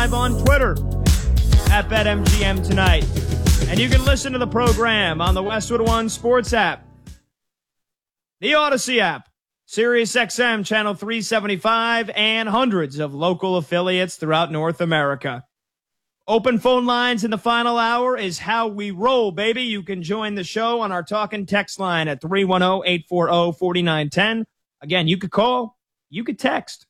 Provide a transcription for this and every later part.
live on Twitter at BetMGM tonight. And you can listen to the program on the Westwood One Sports app, the Odyssey app, SiriusXM Channel 375, and hundreds of local affiliates throughout North America. Open phone lines in the final hour is how we roll, baby. You can join the show on our talking text line at 310-840-4910. Again, you could call, you could text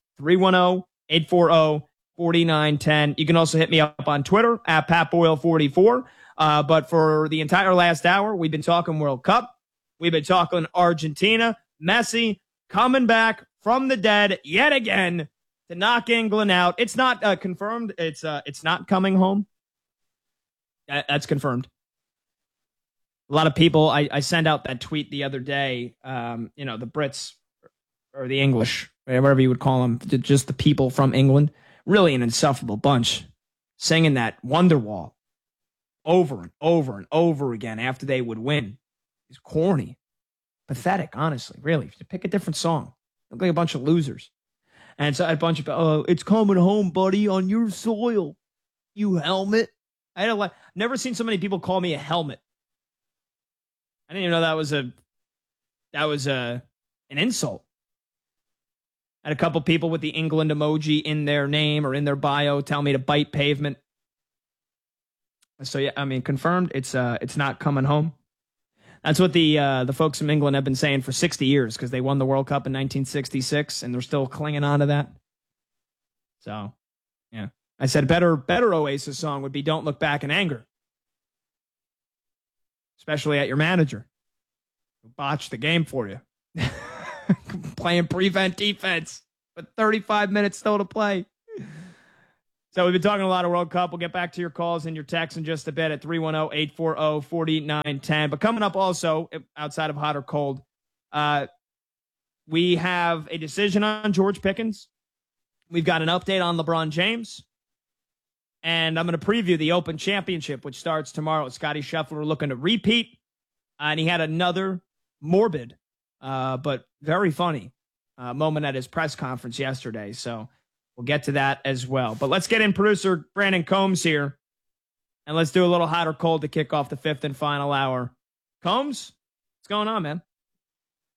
310-840-4910. You can also hit me up on Twitter at PatBoyle44. But for the entire last hour, we've been talking World Cup. We've been talking Argentina. Messi coming back from the dead yet again to knock England out. It's not confirmed. It's not coming home. That's confirmed. A lot of people, I sent out that tweet the other day, the Brits or the English, whatever you would call them, just the people from England, really an insufferable bunch, singing that Wonderwall over and over and over again after they would win. It's corny. Pathetic, honestly, really. Pick a different song. Look like a bunch of losers. And so a bunch of, it's coming home, buddy, on your soil, you helmet. Never seen so many people call me a helmet. I didn't even know that was an insult. I had a couple people with the England emoji in their name or in their bio tell me to bite pavement. So yeah, I mean, confirmed. It's not coming home. That's what the folks from England have been saying for 60 years because they won the World Cup in 1966 and they're still clinging on to that. So, yeah, I said better Oasis song would be "Don't Look Back in Anger," especially at your manager who botched the game for you, playing prevent defense with 35 minutes still to play. So we've been talking a lot of World Cup. We'll get back to your calls and your texts in just a bit at 310-840-4910. But coming up also, outside of hot or cold, we have a decision on George Pickens. We've got an update on LeBron James. And I'm going to preview the Open Championship, which starts tomorrow. Scottie Scheffler looking to repeat. And he had another morbid, but very funny moment at his press conference yesterday. So we'll get to that as well. But let's get in producer Brandon Combs here, and let's do a little hot or cold to kick off the fifth and final hour. Combs, what's going on, man?